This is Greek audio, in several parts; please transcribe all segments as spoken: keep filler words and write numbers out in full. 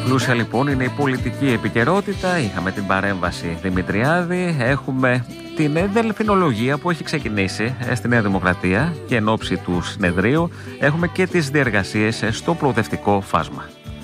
Πλούσια λοιπόν είναι η πολιτική επικαιρότητα. Είχαμε την παρέμβαση Δημητριάδη. Έχουμε την δελφινολογία που έχει ξεκινήσει στη Νέα Δημοκρατία και εν ώψη του συνεδρίου. Έχουμε και τις διεργασίες στο προοδευτικό φάσμα.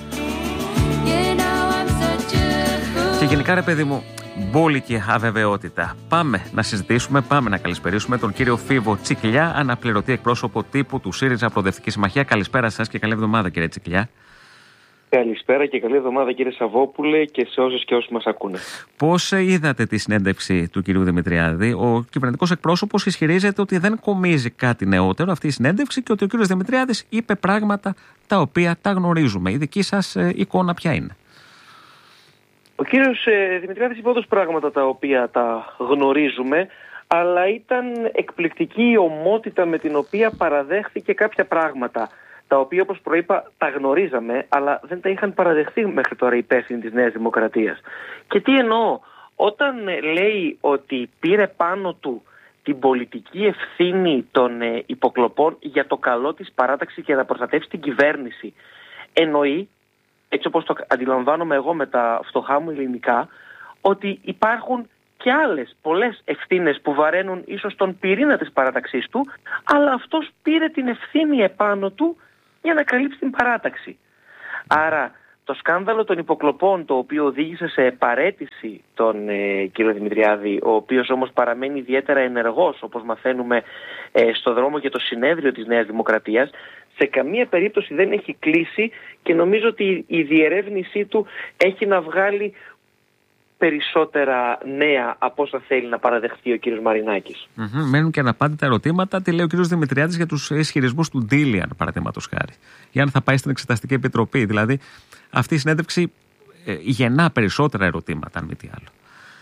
Και γενικά, ρε παιδί μου, μπόλικη αβεβαιότητα. Πάμε να συζητήσουμε, πάμε να καλησπερίσουμε τον κύριο Φίβο Τσικλιά, αναπληρωτή εκπρόσωπο τύπου του ΣΥΡΙΖΑ Προοδευτική Συμμαχία. Καλησπέρα σας και καλή εβδομάδα, κύριε Τσικλιά. Καλησπέρα και καλή εβδομάδα, κύριε Σαββόπουλε, και σε όσους και όσους μας ακούνε. Πώς είδατε τη συνέντευξη του κυρίου Δημητριάδη? Ο κυβερνητικός εκπρόσωπος ισχυρίζεται ότι δεν κομίζει κάτι νεότερο αυτή η συνέντευξη και ότι ο κύριος Δημητριάδης είπε πράγματα τα οποία τα γνωρίζουμε. Η δική σας εικόνα ποια είναι? Ο κύριος ε, Δημητριάδης είπε όντως πράγματα τα οποία τα γνωρίζουμε, αλλά ήταν εκπληκτική η ομότητα με την οποία παραδέχθηκε κάποια πράγματα, τα οποία, όπως προείπα, τα γνωρίζαμε, αλλά δεν τα είχαν παραδεχθεί μέχρι τώρα οι υπεύθυνοι της Νέας Δημοκρατίας. Και τι εννοώ? Όταν ε, λέει ότι πήρε πάνω του την πολιτική ευθύνη των ε, υποκλοπών για το καλό της παράταξης και να προστατεύσει την κυβέρνηση, εννοεί, έτσι όπως το αντιλαμβάνομαι εγώ με τα φτωχά μου ελληνικά, ότι υπάρχουν και άλλες πολλές ευθύνες που βαραίνουν ίσως τον πυρήνα της παράταξής του, αλλά αυτός πήρε την ευθύνη επάνω του για να καλύψει την παράταξη. Άρα το σκάνδαλο των υποκλοπών, το οποίο οδήγησε σε παραίτηση τον ε, κύριο Δημητριάδη, ο οποίος όμως παραμένει ιδιαίτερα ενεργός, όπως μαθαίνουμε ε, στο δρόμο για το συνέδριο της Νέας Δημοκρατίας, σε καμία περίπτωση δεν έχει κλείσει και νομίζω ότι η διερεύνησή του έχει να βγάλει περισσότερα νέα από όσα θέλει να παραδεχτεί ο κύριος Μαρινάκης. Mm-hmm. Μένουν και αναπάντητα ερωτήματα. Τι λέει ο κύριος Δημητριάδης για τους ισχυρισμούς του Ντίλιαν, παραδείγματος χάρη, για αν θα πάει στην Εξεταστική Επιτροπή? Δηλαδή, αυτή η συνέντευξη ε, γεννά περισσότερα ερωτήματα, αν μη τι άλλο.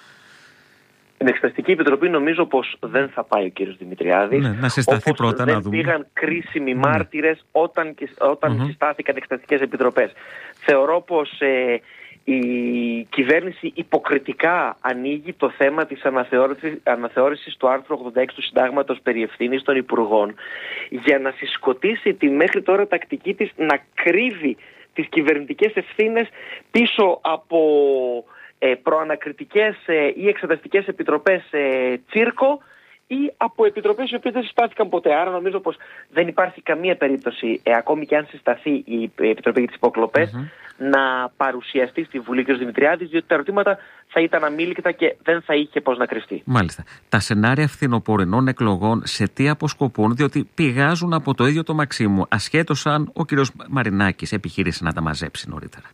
Στην Εξεταστική Επιτροπή νομίζω πως δεν θα πάει ο κύριος Δημητριάδης. Ναι, να συσταθεί όπως πρώτα, δεν να δούμε. πήγαν κρίσιμοι μάρτυρες όταν, όταν mm-hmm. συστάθηκαν εξεταστικές επιτροπές. Θεωρώ πως ε, η κυβέρνηση υποκριτικά ανοίγει το θέμα της αναθεώρησης, αναθεώρησης του άρθρου ογδόντα έξι του Συντάγματος περί ευθύνης των Υπουργών, για να συσκοτήσει τη μέχρι τώρα τακτική της να κρύβει τις κυβερνητικές ευθύνες πίσω από ε, προανακριτικές ε, ή εξεταστικές επιτροπές ε, τσίρκο ή από επιτροπές οι οποίες δεν συστάθηκαν ποτέ. Άρα νομίζω πως δεν υπάρχει καμία περίπτωση, ε, ακόμη και αν συσταθεί η Επιτροπή για τις Υποκλοπές, mm-hmm. να παρουσιαστεί στη Βουλή κ. Δημητριάδης, διότι τα ερωτήματα θα ήταν αμήλικτα και δεν θα είχε πώς να κρυφτεί. Μάλιστα. Τα σενάρια φθινοπορεινών εκλογών σε τι αποσκοπούν? Διότι πηγάζουν από το ίδιο το Μαξίμου, ασχέτως αν ο κ. Μαρινάκης επιχείρησε να τα μαζέψει νωρίτερα.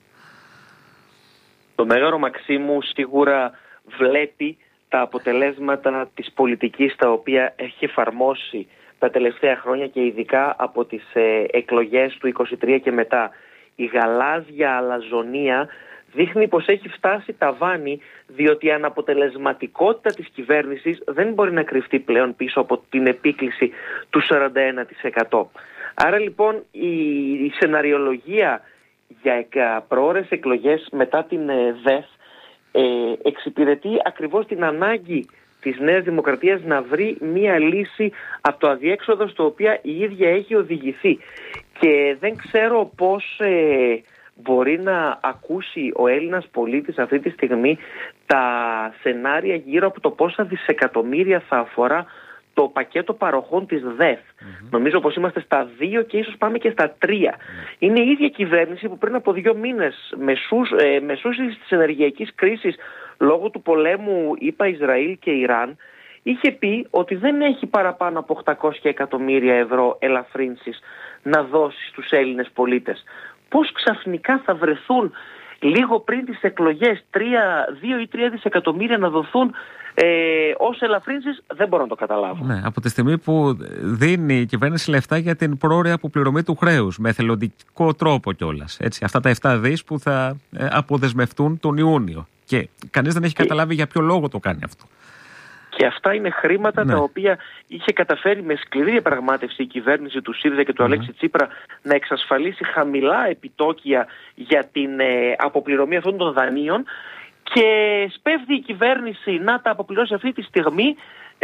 Το Μέγαρο Μαξίμου σίγουρα βλέπει τα αποτελέσματα της πολιτικής τα οποία έχει εφαρμόσει τα τελευταία χρόνια και ειδικά από τις ε, εκλογές του είκοσι τρία και μετά. Η γαλάζια αλαζονία δείχνει πως έχει φτάσει ταβάνι, διότι η αναποτελεσματικότητα της κυβέρνησης δεν μπορεί να κρυφτεί πλέον πίσω από την επίκληση του σαράντα ένα τοις εκατό. Άρα λοιπόν η, η σεναριολογία για προώρες εκλογές μετά την ε, ΔΕΘ Ε, εξυπηρετεί ακριβώς την ανάγκη της Νέας Δημοκρατίας να βρει μία λύση από το αδιέξοδο στο οποίο η ίδια έχει οδηγηθεί. Και δεν ξέρω πώς ε, μπορεί να ακούσει ο Έλληνας πολίτης αυτή τη στιγμή τα σενάρια γύρω από το πόσα δισεκατομμύρια θα αφορά το πακέτο παροχών της ΔΕΘ. Mm-hmm. Νομίζω πως είμαστε στα δύο και ίσως πάμε και στα τρία. Mm-hmm. Είναι η ίδια κυβέρνηση που πριν από δύο μήνες μεσούς, ε, μεσούσης της ενεργειακής κρίσης λόγω του πολέμου ΗΠΑ, Ισραήλ και Ιράν, είχε πει ότι δεν έχει παραπάνω από οκτακόσια εκατομμύρια ευρώ ελαφρύνσεις να δώσει στους Έλληνες πολίτες. Πώς ξαφνικά θα βρεθούν λίγο πριν τις εκλογές δύο ή τρία δισεκατομμύρια να δοθούν ε, ως ελαφρύνσεις? Δεν μπορώ να το καταλάβω. Ναι, από τη στιγμή που δίνει η κυβέρνηση λεφτά για την πρόωρη αποπληρωμή του χρέους με εθελοντικό τρόπο κιόλας. Έτσι, αυτά τα επτά δις που θα ε, αποδεσμευτούν τον Ιούνιο. Και κανείς δεν έχει και... καταλάβει για ποιο λόγο το κάνει αυτό. Και αυτά είναι χρήματα, ναι, τα οποία είχε καταφέρει με σκληρή διαπραγμάτευση η κυβέρνηση του ΣΥΡΙΖΑ και του mm-hmm. Αλέξη Τσίπρα να εξασφαλίσει χαμηλά επιτόκια για την ε, αποπληρωμή αυτών των δανείων, και σπέβδει η κυβέρνηση να τα αποπληρώσει αυτή τη στιγμή ε,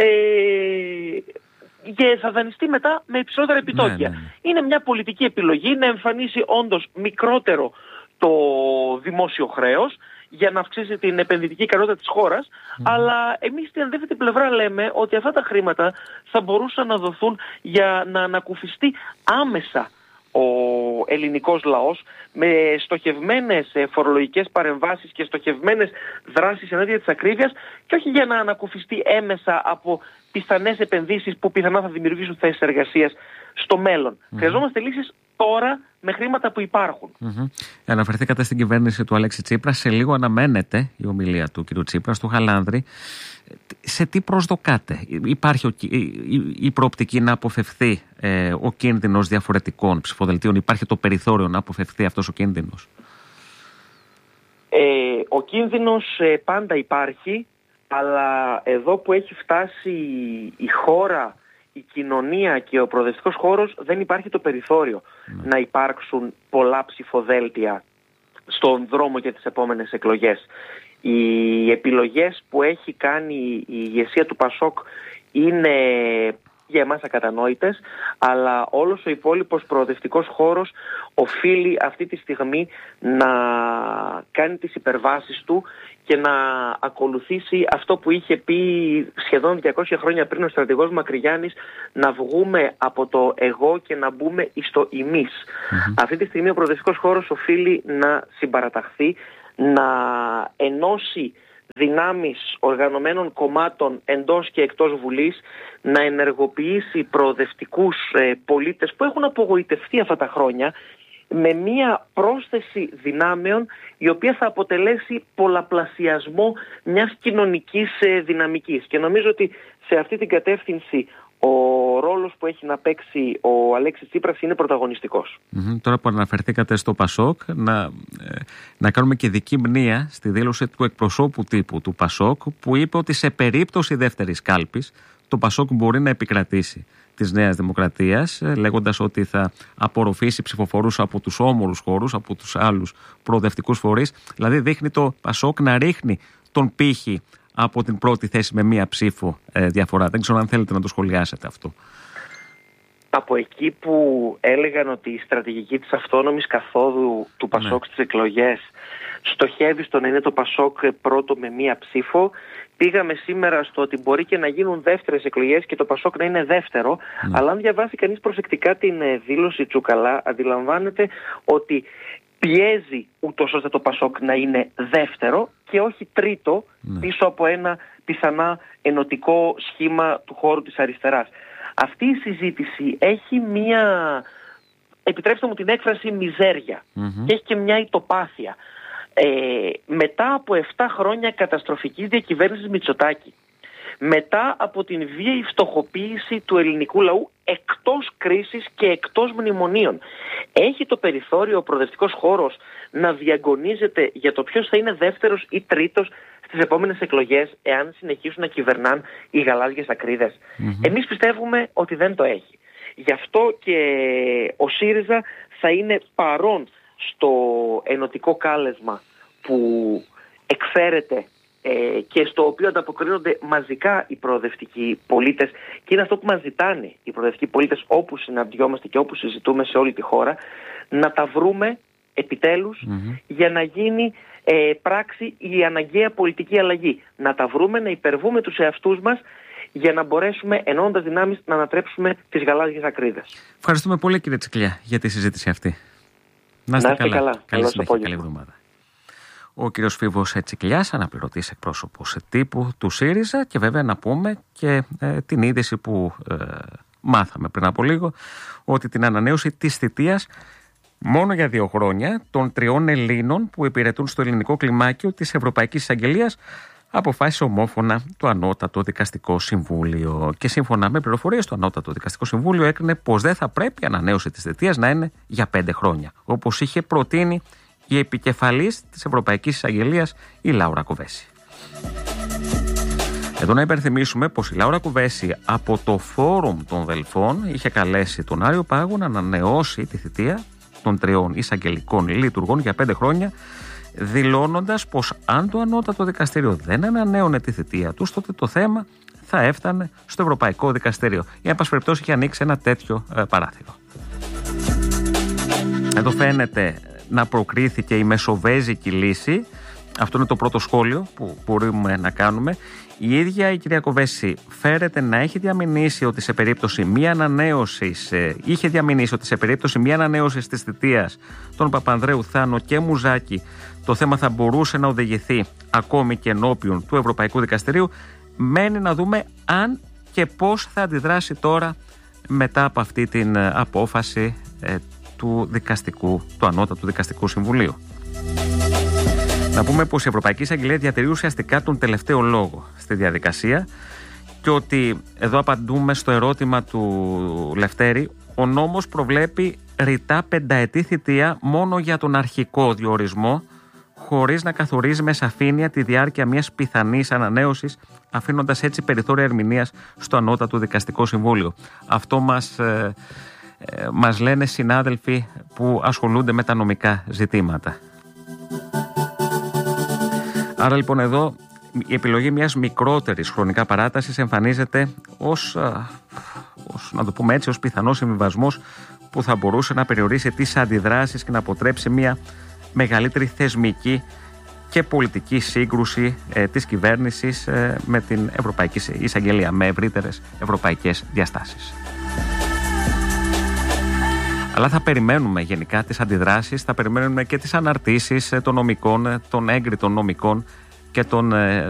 και θα δανειστεί μετά με υψηλότερα επιτόκια. Ναι, ναι, ναι. Είναι μια πολιτική επιλογή να εμφανίσει όντως μικρότερο το δημόσιο χρέος, για να αυξήσει την επενδυτική ικανότητα της χώρας, mm. αλλά εμείς στην αντίθετη πλευρά λέμε ότι αυτά τα χρήματα θα μπορούσαν να δοθούν για να ανακουφιστεί άμεσα ο ελληνικός λαός με στοχευμένες φορολογικές παρεμβάσεις και στοχευμένες δράσεις ενάντια της ακρίβειας, και όχι για να ανακουφιστεί έμεσα από πιθανές επενδύσεις που πιθανά θα δημιουργήσουν θέσεις εργασίας στο μέλλον. Mm. Χρειαζόμαστε λύσεις τώρα με χρήματα που υπάρχουν. Mm-hmm. Αναφερθήκατε στην κυβέρνηση του Αλέξη Τσίπρα. Σε λίγο αναμένεται η ομιλία του κ. Τσίπρα στο Χαλάνδρη. Σε τι προσδοκάτε? Υπάρχει η, η, η προοπτική να αποφευθεί ε, ο κίνδυνος διαφορετικών ψηφοδελτίων? Υπάρχει το περιθώριο να αποφευθεί αυτός ο κίνδυνος? Ε, ο κίνδυνος ε, πάντα υπάρχει, αλλά εδώ που έχει φτάσει η χώρα, η κοινωνία και ο προοδευτικός χώρος, δεν υπάρχει το περιθώριο mm. να υπάρξουν πολλά ψηφοδέλτια στον δρόμο για τις επόμενες εκλογές. Οι επιλογές που έχει κάνει η ηγεσία του Πασόκ είναι για εμάς ακατανόητες, αλλά όλος ο υπόλοιπος προοδευτικός χώρος οφείλει αυτή τη στιγμή να κάνει τις υπερβάσεις του και να ακολουθήσει αυτό που είχε πει σχεδόν διακόσια χρόνια πριν ο στρατηγός Μακρυγιάννης, να βγούμε από το εγώ και να μπούμε στο εμείς. Mm-hmm. Αυτή τη στιγμή ο προοδευτικός χώρος οφείλει να συμπαραταχθεί, να ενώσει δυνάμεις οργανωμένων κομμάτων εντός και εκτός Βουλής, να ενεργοποιήσει προοδευτικούς ε, πολίτες που έχουν απογοητευτεί αυτά τα χρόνια, με μία πρόσθεση δυνάμεων η οποία θα αποτελέσει πολλαπλασιασμό μιας κοινωνικής ε, δυναμικής. Και νομίζω ότι σε αυτή την κατεύθυνση ο ρόλος που έχει να παίξει ο Αλέξης Τσίπρας είναι πρωταγωνιστικός. Mm-hmm. Τώρα που αναφερθήκατε στο Πασόκ, να, ε, να κάνουμε και δική μνήα στη δήλωση του εκπροσώπου τύπου του Πασόκ, που είπε ότι σε περίπτωση δεύτερης κάλπης το Πασόκ μπορεί να επικρατήσει της Νέας Δημοκρατίας, λέγοντας ότι θα απορροφήσει ψηφοφορούς από τους όμορους χώρους, από τους άλλους προοδευτικούς φορείς. Δηλαδή δείχνει το Πασόκ να ρίχνει τον πύχη από την πρώτη θέση με μία ψήφο ε, διαφορά. Δεν ξέρω αν θέλετε να το σχολιάσετε αυτό. Από εκεί που έλεγαν ότι η στρατηγική της αυτόνομης καθόδου του Πασόκ ναι. στις εκλογές στοχεύει στο να είναι το Πασόκ πρώτο με μία ψήφο, πήγαμε σήμερα στο ότι μπορεί και να γίνουν δεύτερες εκλογές και το Πασόκ να είναι δεύτερο, ναι. αλλά αν διαβάσει κανείς προσεκτικά την δήλωση Τσουκαλά, αντιλαμβάνεται ότι πιέζει ούτως ώστε το Πασόκ να είναι δεύτερο και όχι τρίτο, ναι. πίσω από ένα πιθανά ενωτικό σχήμα του χώρου της αριστεράς. Αυτή η συζήτηση έχει μία, επιτρέψτε μου την έκφραση, μιζέρια mm-hmm. και έχει και μια ητοπάθεια. Ε, μετά από επτά χρόνια καταστροφικής διακυβέρνησης Μητσοτάκη, μετά από την βίαιη φτωχοποίηση του ελληνικού λαού εκτός κρίσης και εκτός μνημονίων, έχει το περιθώριο ο προοδευτικός χώρος να διαγωνίζεται για το ποιος θα είναι δεύτερος ή τρίτος στις επόμενες εκλογές, εάν συνεχίσουν να κυβερνάν οι γαλάζιες ακρίδες? Mm-hmm. Εμείς πιστεύουμε ότι δεν το έχει. Γι' αυτό και ο ΣΥΡΙΖΑ θα είναι παρόν στο ενωτικό κάλεσμα που εκφέρεται ε, και στο οποίο ανταποκρίνονται μαζικά οι προοδευτικοί πολίτες, και είναι αυτό που μας ζητάνε οι προοδευτικοί πολίτες όπου συναντιόμαστε και όπου συζητούμε σε όλη τη χώρα, να τα βρούμε επιτέλους mm-hmm. για να γίνει ε, πράξη η αναγκαία πολιτική αλλαγή. Να τα βρούμε, να υπερβούμε τους εαυτούς μας για να μπορέσουμε ενώνοντας δυνάμεις να ανατρέψουμε τις γαλάζιες ακρίδες. Ευχαριστούμε πολύ, κύριε Τσικλιά, για τη συζήτηση αυτή. Να είστε, να είστε καλά. καλά. Καλή συνέχεια, καλή εβδομάδα. Ο κύριος Φίβος Τσικλιάς, αναπληρωτής εκπρόσωπος τύπου του ΣΥΡΙΖΑ, και βέβαια να πούμε και ε, την είδηση που ε, μάθαμε πριν από λίγο, ότι την ανανέωση της θητείας μόνο για δύο χρόνια των τριών Ελλήνων που υπηρετούν στο ελληνικό κλιμάκιο της Ευρωπαϊκής Εισαγγελίας αποφάσισε ομόφωνα το Ανώτατο Δικαστικό Συμβούλιο. Και σύμφωνα με πληροφορίες, το Ανώτατο Δικαστικό Συμβούλιο έκρινε πως δεν θα πρέπει η ανανέωση της θητείας να είναι για πέντε χρόνια, όπως είχε προτείνει η επικεφαλής της Ευρωπαϊκής Εισαγγελίας, η Λάουρα Κοβέση. Εδώ να υπενθυμίσουμε πως η Λάουρα Κοβέση από το Φόρουμ των Δελφών είχε καλέσει τον Άριο Πάγο να ανανεώσει τη θητεία των τριών εισαγγελικών λειτουργών για πέντε χρόνια, δηλώνοντας πως αν το Ανώτατο Δικαστήριο δεν ανανέωνε τη θητεία τους, τότε το θέμα θα έφτανε στο Ευρωπαϊκό Δικαστήριο. Η εν πάση περιπτώσει είχε ανοίξει ένα τέτοιο ε, παράθυρο. Εδώ φαίνεται να προκρίθηκε η μεσοβέζικη λύση. Αυτό είναι το πρώτο σχόλιο που μπορούμε να κάνουμε. Η ίδια η κυρία Κοβέση φέρεται να έχει διαμηνήσει ότι σε περίπτωση μία ανανέωσης, είχε διαμηνήσει ότι σε περίπτωση μία ανανέωσης της θητείας των Παπανδρέου, Θάνο και Μουζάκη, το θέμα θα μπορούσε να οδηγηθεί ακόμη και ενώπιον του Ευρωπαϊκού Δικαστηρίου. Μένει να δούμε αν και πώς θα αντιδράσει τώρα μετά από αυτή την απόφαση ε, του δικαστικού, του Ανώτατου Δικαστικού Συμβουλίου. Να πούμε πως η Ευρωπαϊκή Εισαγγελία διατηρεί ουσιαστικά τον τελευταίο λόγο στη διαδικασία και ότι εδώ απαντούμε στο ερώτημα του Λευτέρη. Ο νόμος προβλέπει ρητά πενταετή θητεία μόνο για τον αρχικό διορισμό, χωρίς να καθορίζει με σαφήνεια τη διάρκεια μιας πιθανής ανανέωσης, αφήνοντας έτσι περιθώρια ερμηνείας στο Ανώτατο Δικαστικό Συμβούλιο. Αυτό μας, ε, ε, μας λένε συνάδελφοι που ασχολούνται με τα νομικά ζητήματα. Άρα λοιπόν εδώ η επιλογή μιας μικρότερης χρονικά παράτασης εμφανίζεται ως, ως, να το πούμε έτσι, ως πιθανός συμβιβασμός που θα μπορούσε να περιορίσει τις αντιδράσεις και να αποτρέψει μια μεγαλύτερη θεσμική και πολιτική σύγκρουση ε, της κυβέρνησης ε, με την Ευρωπαϊκή Εισαγγελία, με ευρύτερες ευρωπαϊκές διαστάσεις. Αλλά θα περιμένουμε γενικά τις αντιδράσεις, θα περιμένουμε και τις αναρτήσεις των νομικών, των έγκριτων νομικών και των